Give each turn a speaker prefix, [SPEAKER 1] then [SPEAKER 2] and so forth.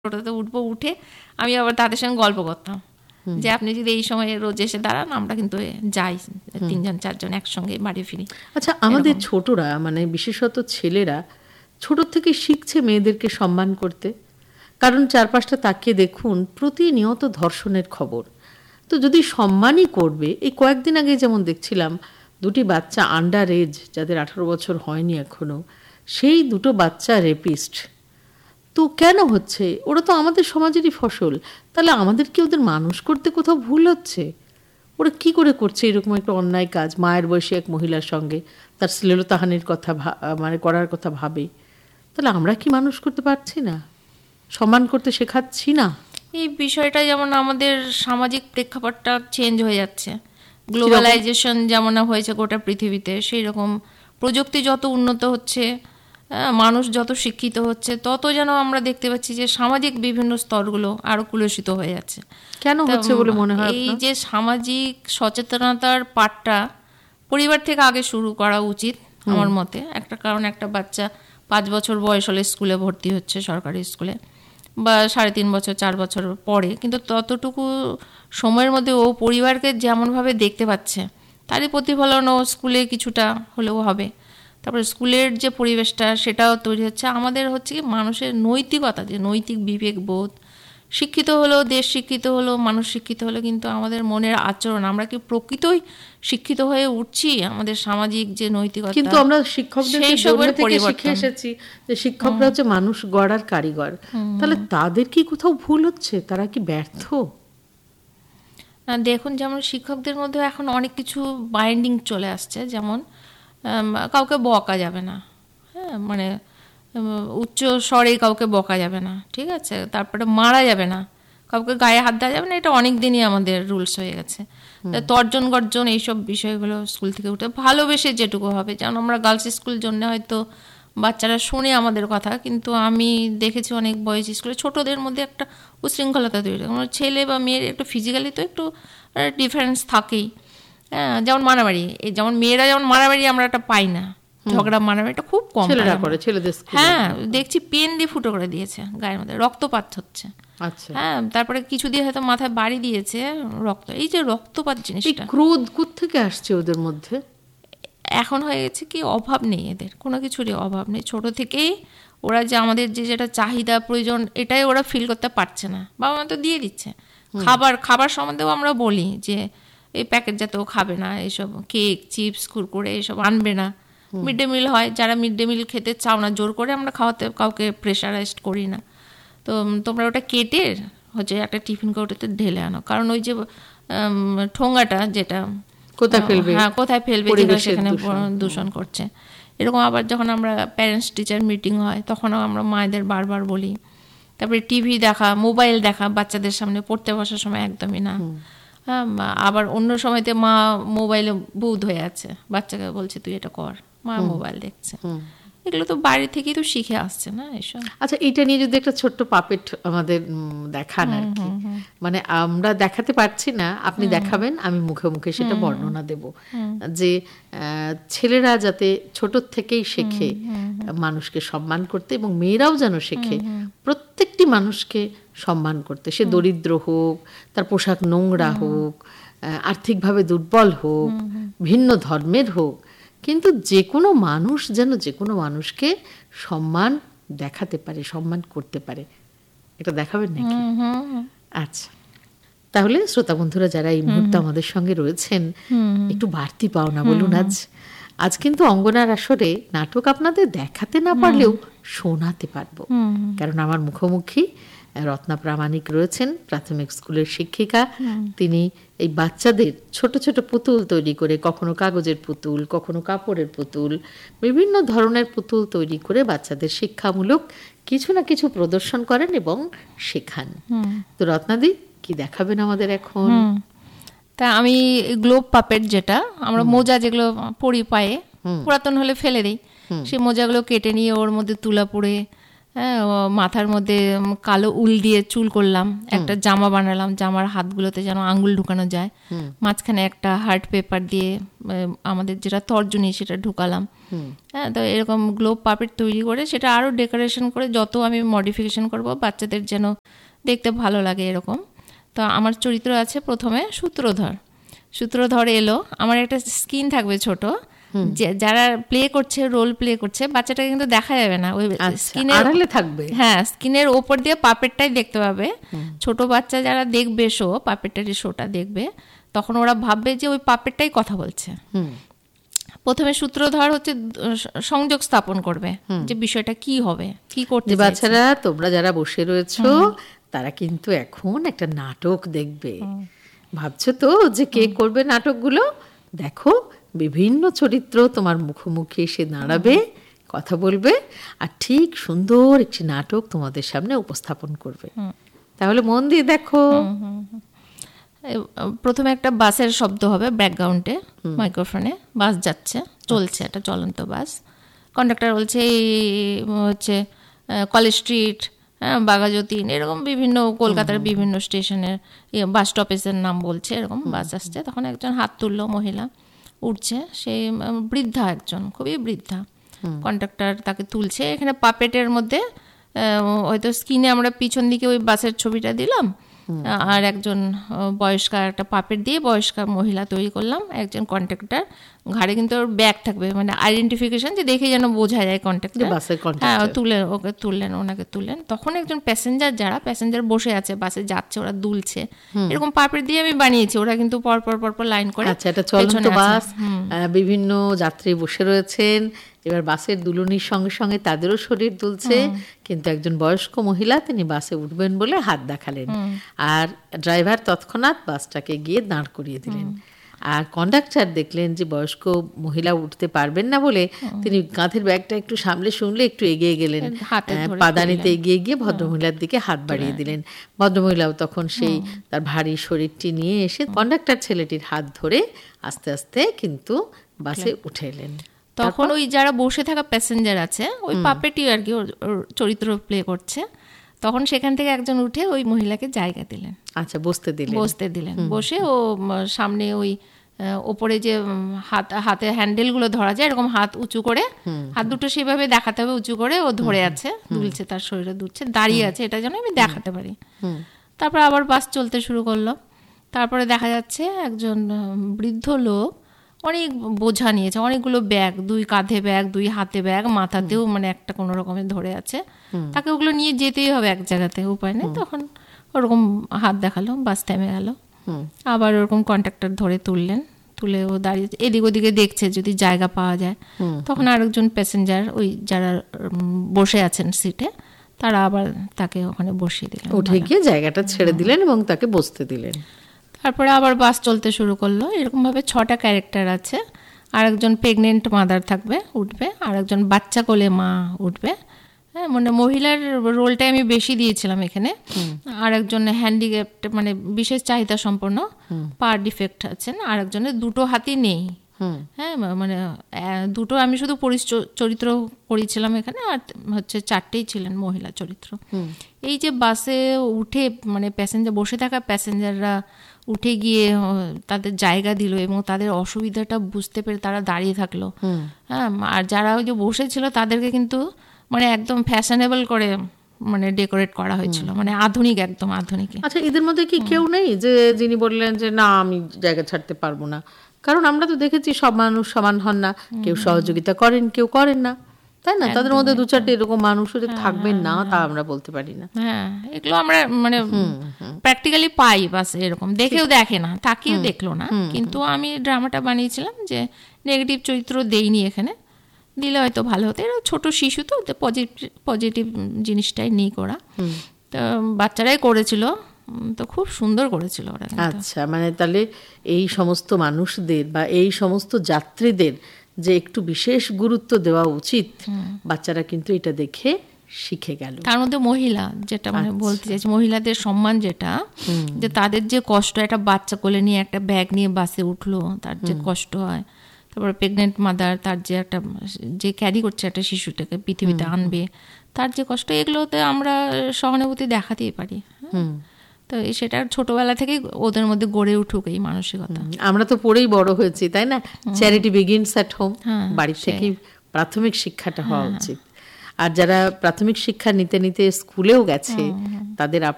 [SPEAKER 1] টোটোতে উঠবো, উঠে আমি আবার তাদের সঙ্গে গল্প করতাম যে আপনি যদি এই সময় রোজ এসে দাঁড়ান আমরা কিন্তু যাই 3-4 জন একসঙ্গে বাড়ি ফিরি।
[SPEAKER 2] আচ্ছা, আমাদের ছোটরা মানে বিশেষত ছেলেরা ছোট থেকে শিখছে মেয়েদেরকে সম্মান করতে, কারণ চারপাশটা তাকিয়ে দেখুন প্রতিনিয়ত ধর্ষণের খবর। তো যদি সম্মানই করবে, এই কয়েকদিন আগে যেমন দেখছিলাম 2টি বাচ্চা আন্ডার এজ, যাদের 18 বছর হয়নি এখনো, সেই 2টো বাচ্চা রেপিস্ট। তো কেন হচ্ছে? ওরা তো আমাদের সমাজেরই ফসল, তাহলে আমাদের কি ওদের মানুষ করতে কোথাও ভুল হচ্ছে? ওরা কি করে করছে এরকম একটা অন্যায় কাজ? মায়ের বয়সী এক মহিলার সঙ্গে তার শ্লীলতাহানির কথা মানে করার কথা ভাবে। তাহলে আমরা কি মানুষ করতে পারছি না, সম্মান করতে শেখাচ্ছি না?
[SPEAKER 1] এই বিষয়টা যেমন আমাদের সামাজিক প্রেক্ষাপটটা চেঞ্জ হয়ে যাচ্ছে, গ্লোবালাইজেশন যেমন হয়েছে গোটা পৃথিবীতে, সেই রকম প্রযুক্তি যত উন্নত হচ্ছে, মানুষ যত শিক্ষিত হচ্ছে, তত যেন আমরা দেখতে পাচ্ছি যে সামাজিক বিভিন্ন স্তরগুলো আরো কুলসিত হয়ে যাচ্ছে।
[SPEAKER 2] কেন হচ্ছে বলে মনে হয়?
[SPEAKER 1] এই যে সামাজিক সচেতনতার পাঠটা পরিবার থেকে আগে শুরু করা উচিত আমার মতে। একটা কারণ, একটা বাচ্চা 5 বছর বয়স হলে স্কুলে ভর্তি হচ্ছে, সরকারি স্কুলে, বা 3.5 বছর 4 বছর পরে, কিন্তু ততটুকু সময়ের মধ্যে ও পরিবারকে যেমনভাবে দেখতে পাচ্ছে তারই প্রতিফলন ও স্কুলে কিছুটা হলেও হবে। তারপরে স্কুলের যে পরিবেশটা সেটাও তৈরি হচ্ছে। আমাদের হচ্ছে কি মানুষের নৈতিকতা, যে নৈতিক বিবেক বোধ, শিক্ষিত হলেও দেশ শিক্ষিত হলেও মানুষ শিক্ষিত হলে কিন্তু আমাদের মনের আচরণ, আমরা কি প্রকৃতই শিক্ষিত হয়ে উঠছি? আমাদের সামাজিক যে নৈতিকতা,
[SPEAKER 2] কিন্তু আমরা শিক্ষকদেরকে জন্ম থেকে শিখে এসেছি যে শিক্ষকরা হচ্ছে মানুষ গড়ার কারিগর। তাহলে তাদের কি কোথাও ভুল হচ্ছে? তারা কি ব্যর্থ?
[SPEAKER 1] দেখুন, যেমন শিক্ষকদের মধ্যে এখন অনেক কিছু বাইন্ডিং চলে আসছে, যেমন কাউকে বকা যাবে না, হ্যাঁ, মানে উচ্চ স্বরে কাউকে বকা যাবে না, ঠিক আছে, তারপরে মারা যাবে না, কাউকে গায়ে হাত দেওয়া যাবে না, এটা অনেক দিনই আমাদের রুলস হয়ে গেছে। তর্জন গর্জন এইসব বিষয়গুলো স্কুল থেকে উঠে ভালোবেসে যেটুকু হবে। যেমন আমরা গার্লস স্কুল জন্য হয়তো বাচ্চারা শুনে আমাদের কথা, কিন্তু আমি দেখেছি অনেক বয়েজ স্কুলে ছোটদের মধ্যে একটা উশৃঙ্খলতা তৈরি হয়। ছেলে বা মেয়ের একটু ফিজিক্যালি তো একটু ডিফারেন্স থাকেই। হ্যাঁ, যেমন মারামারি, এই যেমন মেয়েরা যেমন মারামারি আমরা একটা পাই না, ঝগড়া মারামারিটা খুব কম করে ছেলেদের। হ্যাঁ, দেখছি পেন দিয়ে ফুটো করে দিয়েছে গায়ের মধ্যে, রক্তপাত হচ্ছে। হ্যাঁ, তারপরে কিছু দিয়ে হয়তো মাথায় বাড়ি দিয়েছে, রক্ত। এই যে রক্তপাত জিনিসটা,
[SPEAKER 2] ক্রোধ কোত্থেকে আসছে ওদের মধ্যে?
[SPEAKER 1] এখন হয়ে গেছে কি, অভাব নেই এদের, কোনো কিছুরই অভাব নেই। ছোট থেকেই ওরা যে আমাদের যেটা চাহিদা প্রয়োজন এটাই ওরা ফিল করতে পারছে না, বাবা মা তো দিয়ে দিচ্ছে। খাবার সম্বন্ধেও আমরা বলি যে এই প্যাকেট জাতীয় খাবে না, এইসব কেক চিপস কুরকুরে এইসব আনবে না। মিড ডে মিল হয়, যারা মিড ডে মিল খেতে চাও না, জোর করে আমরা খাওয়াতে কাউকে প্রেশারাইজড করি না। তো তোমরা ওটা কেটে হচ্ছে একটা টিফিন কৌটোতে ঢেলে আনো, কারণ ওই যে ঠোঙাটা যেটা কোথায় ফেলবে সেখানে দূষণ করছে। এরকম আবার যখন আমরা প্যারেন্টস টিচার মিটিং হয় তখনও আমরা মায়েদের বারবার বলি। তারপরে টিভি দেখা, মোবাইল দেখা বাচ্চাদের সামনে পড়তে বসার সময় একদমই না। হ্যাঁ, আবার অন্য সময়তে মা মোবাইলে বুধ হয়ে আছে, বাচ্চাকে বলছে তুই এটা কর, মা মোবাইল দেখছে। এগুলো তো বাড়ি থেকেই তো শিখে আসছে না এসব।
[SPEAKER 2] আচ্ছা, এটা নিয়ে যদি একটা ছোট্ট পাপেট আমাদের দেখান আর কি, মানে আমরা দেখাতে পারছি না, আপনি দেখাবেন, আমি মুখে মুখে সেটা বর্ণনা দেব, যে ছেলেরা যাতে ছোট থেকেই শেখে মানুষকে সম্মান করতে, এবং মেয়েরাও যেন শেখে প্রত্যেকটি মানুষকে সম্মান করতে। সে দরিদ্র হোক, তার পোশাক নোংরা হোক, আর্থিকভাবে দুর্বল হোক, ভিন্ন ধর্মের হোক, কিন্তু যে কোনো মানুষ যেন যে কোনো মানুষকে সম্মান দেখাতে পারে, সম্মান করতে পারে। এটা দেখাবেন নাকি? আচ্ছা, তাহলে শ্রোতা বন্ধুরা যারা এই মুহূর্তে আমাদের সঙ্গে রয়েছেন, একটু বাড়তি পাওনা বলুন। আজ কিন্তু অঙ্গনার আসরে নাটক আপনাদের দেখাতে না পারলেও শোনাতে পারবো, কারণ আমার মুখোমুখি রত্না প্রামাণিক রয়েছেন, প্রাথমিক স্কুলের শিক্ষিকা। তিনি এই বাচ্চাদের ছোট ছোট পুতুল তৈরি করে, কখনো কাগজের পুতুল, কখনো কাপড়ের পুতুল, বিভিন্ন ধরনের পুতুল তৈরি করে বাচ্চাদের শিক্ষামূলক কিছু না কিছু প্রদর্শন করেন এবং শেখান। তো রত্নাদি, কি দেখাবেন আমাদের এখন?
[SPEAKER 1] তা আমি গ্লোব পাপেট, যেটা আমরা মোজা যেগুলো পরি পায়ে, পুরাতন হলে ফেলে দিই, সেই মোজাগুলো কেটে নিয়ে ওর মধ্যে তুলা পুড়ে হ্যাঁ, মাথার মধ্যে কালো উল দিয়ে চুল করলাম, একটা জামা বানালাম, জামার হাতগুলোতে যেন আঙ্গুল ঢুকানো যায়, মাঝখানে একটা হার্ট পেপার দিয়ে আমাদের যেটা তর্জনী সেটা ঢুকালাম। হ্যাঁ, তো এরকম গ্লোব পাপেট তৈরি করে সেটা আরও ডেকোরেশন করে যত আমি মডিফিকেশন করব বাচ্চাদের যেন দেখতে ভালো লাগে এরকম। তো আমার চরিত্র আছে প্রথমে সূত্রধর এলো, আমার একটা স্কিন থাকবে ছোট, যারা প্লে করছে, রোল প্লে করছে, বাচ্চাটাকে কিন্তু দেখা যাবে না, ওই স্কিনের
[SPEAKER 2] থাকবে।
[SPEAKER 1] হ্যাঁ, স্কিনের ওপর দিয়ে পাপেটটাই দেখতে পাবে। ছোট বাচ্চা যারা দেখবে শো, পাপেটারি শোটা দেখবে, তখন ওরা ভাববে যে ওই পাপেটটাই কথা বলছে। প্রথমে সূত্রধর হচ্ছে সংযোগ স্থাপন করবে যে বিষয়টা কি হবে, কি করতে।
[SPEAKER 2] বাচ্চারা তোমরা যারা বসে রয়েছো তারা কিন্তু এখন একটা নাটক দেখবে, ভাবছো তো যে কে করবে নাটকগুলো? দেখো, বিভিন্ন চরিত্র তোমার মুখোমুখি এসে দাঁড়াবে, কথা বলবে, আর ঠিক সুন্দর একটি নাটক তোমাদের সামনে উপস্থাপন করবে। তাহলে মন দিয়ে দেখো।
[SPEAKER 1] প্রথমে একটা বাসের শব্দ হবে ব্যাকগ্রাউন্ডে, মাইক্রোফোনে বাস যাচ্ছে, চলছে, একটা চলন্ত বাস। কন্ডাক্টর বলছে এই হচ্ছে কলেজ স্ট্রিট, বাঘাযতীন, এরকম বিভিন্ন কলকাতার বিভিন্ন স্টেশনের বাস স্টপেজের নাম বলছে, এরকম বাস আসছে। তখন একজন হাত তুললো, মহিলা উঠছে, সে বৃদ্ধা, একজন খুবই বৃদ্ধা। কন্ডাক্টর তাকে তুলছে। এখানে পাপেটের মধ্যে হয়তো স্ক্রিনে আমরা পিছন দিকে ওই বাসের ছবিটা দিলাম, আর একজন বয়স্কার একটা পাপেট দিয়ে বয়স্কার মহিলা তৈরি করলাম। একজন কন্ডাক্টর, ঘাড়ে কিন্তু ওর ব্যাগ থাকবে, মানে আইডেন্টিফিকেশন, যে দেখে যেন বোঝা যায় কন্ডাক্টর। হ্যাঁ, ওনাকে তুললেন। তখন একজন প্যাসেঞ্জার, যারা প্যাসেঞ্জার বসে আছে, বাসে যাচ্ছে, ওরা দুলছে, এরকম পাপেট দিয়ে আমি বানিয়েছি। ওরা কিন্তু পরপর লাইন করে,
[SPEAKER 2] এটা চলন্ত বাস, বিভিন্ন যাত্রী বসে রয়েছেন। এবার বাসের দুলুনির সঙ্গে সঙ্গে তাদেরও শরীর দুলছে, কিন্তু একজন বয়স্ক মহিলা তিনি বাসে উঠবেন বলে হাত দেখালেন, আর ড্রাইভার তৎক্ষণাৎ বাসটাকে গিয়ে দাঁড় করিয়ে দিলেন। আর কন্ডাক্টর দেখলেন যে বয়স্ক মহিলা উঠতে পারবেন না বলে তিনি কাঁধের ব্যাগটা একটু সামলে শুনলে একটু এগিয়ে গেলেন, পাদানিতে এগিয়ে গিয়ে ভদ্রমহিলার দিকে হাত বাড়িয়ে দিলেন। ভদ্রমহিলাও তখন সেই তার ভারী শরীরটি নিয়ে এসে কন্ডাক্টর ছেলেটির হাত ধরে আস্তে আস্তে কিন্তু বাসে উঠে এলেন।
[SPEAKER 1] তখন ওই যারা বসে থাকা প্যাসেঞ্জার আছে, ওই পাপেটি আর কি ওর চরিত্র প্লে করছে, তখন সেখান থেকে একজন উঠে ওই মহিলাকে জায়গা দিলেন।
[SPEAKER 2] আচ্ছা, বসতে দিলেন।
[SPEAKER 1] বসে ও সামনে ওই ওপরে যে হাতে হ্যান্ডেলগুলো ধরা যায়, এরকম হাত উঁচু করে, হাত দুটো সেভাবে দেখাতে হবে উঁচু করে, ও ধরে আছে, দুলছে, তার শরীরে দুলছে, দাঁড়িয়ে আছে, এটা যেন আমি দেখাতে পারি। তারপর আবার বাস চলতে শুরু করলো। তারপরে দেখা যাচ্ছে একজন বৃদ্ধ লোক অনেক বোঝা নিয়েছে, অনেকগুলো ব্যাগ, 2 কাঁধে ব্যাগ, 2 হাতে ব্যাগ, মাথাতেও মানে একটা কোনো রকমের ধরে আছে, তাকে ওগুলো নিয়ে যেতেই হবে এক জায়গাতে, উপায় নেই। তখন ওরকম হাত দেখালো, বাস থেমে গেল। আবার ওরকম কন্ডাক্টর ধরে তুলে ও দাঁড়িয়ে এদিক ওদিকে দেখছে যদি জায়গা পাওয়া যায়। তখন আরেকজন প্যাসেঞ্জার, ওই যারা বসে আছেন সিটে, তারা আবার তাকে ওখানে বসিয়ে দিলেন,
[SPEAKER 2] উঠে গিয়ে জায়গাটা ছেড়ে দিলেন এবং তাকে বসতে দিলেন।
[SPEAKER 1] তারপরে আবার বাস চলতে শুরু করলো। এরকমভাবে 6টা ক্যারেক্টার আছে। আর একজন প্রেগনেন্ট মাদার থাকবে, উঠবে, আর একজন বাচ্চা কোলে মা উঠবে। হ্যাঁ, মানে মহিলার রোলটাই আমি বেশি দিয়েছিলাম এখানে। আর একজন হ্যান্ডিক্যাপ্ট, মানে বিশেষ চাহিদা সম্পন্ন, পার ডিফেক্ট আছেন। আর একজনের 2টো হাতই নেই। হ্যাঁ, মানে 2টো আমি শুধু চরিত্র করেছিলাম এখানে, আর হচ্ছে 4টেই ছিলেন মহিলা চরিত্র। এই যে বাসে উঠে, মানে প্যাসেঞ্জার, বসে থাকা প্যাসেঞ্জাররা উঠে গিয়ে তাদের জায়গা দিল এবং তাদের অসুবিধাটা বুঝতে পেরে তারা দাঁড়িয়ে থাকলো। হ্যাঁ, আর যারা ওই যে বসেছিল তাদেরকে কিন্তু মানে একদম ফ্যাশনেবল করে মানে ডেকোরেট করা হয়েছিল, মানে আধুনিক, একদম আধুনিক।
[SPEAKER 2] আচ্ছা, এদের মধ্যে কি কেউ নেই যে যিনি বললেন যে না, আমি জায়গা ছাড়তে পারবো না? কারণ আমরা তো দেখেছি সব মানুষ সমান হন না, কেউ সহযোগিতা করেন, কেউ করেন না, তাই না? তাদের মধ্যে 2-4টে এরকম মানুষও যে থাকবেন না তা আমরা বলতে পারি না।
[SPEAKER 1] হ্যাঁ, এগুলো আমরা মানে প্র্যাকটিক্যালি পাই, বাস এরকম দেখেও দেখে না, তাকিয়ে দেখলো না। কিন্তু আমি ড্রামাটা বানিয়েছিলাম যে নেগেটিভ চরিত্র দেইনি এখানে, দিলে হয়তো ভালো হতো। এরা ছোট শিশু তো, পজিটিভ জিনিসটাই নেই করা, তো বাচ্চারাই করেছিল, তো খুব সুন্দর করেছিল ওরা।
[SPEAKER 2] আচ্ছা, মানে তাহলে এই সমস্ত মানুষদের বা এই সমস্ত যাত্রীদের যে একটু বিশেষ গুরুত্ব দেওয়া উচিত, বাচ্চারা কিন্তু এটা দেখে শিখে গেল।
[SPEAKER 1] তার মধ্যে মহিলা, যেটা মানে বলতে চাইছি, মহিলাদের সম্মান, যেটা যে তাদের যে কষ্ট, একটা বাচ্চা কোলে নিয়ে একটা ব্যাগ নিয়ে বাসে উঠলো, তার যে কষ্ট হয়। তারপরে প্রেগনেন্ট মাদার, তার যে একটা যে ক্যারি করছে একটা শিশুটাকে পৃথিবীতে আনবে, তার যে কষ্ট, এগুলোতে আমরা সহানুভূতি দেখাতেই পারি। তো সেটা ছোটবেলা থেকে ওদের মধ্যে গড়ে উঠুক এই মানসিকতা।
[SPEAKER 2] আমরা তো পড়েই বড় হয়েছি, তাই না? Charity begins at home. বাড়ি থেকেই প্রাথমিক শিক্ষাটা হওয়া উচিত। আর যারা প্রাথমিক শিক্ষা নিতে নিতে স্কুলেও গেছে, তাদের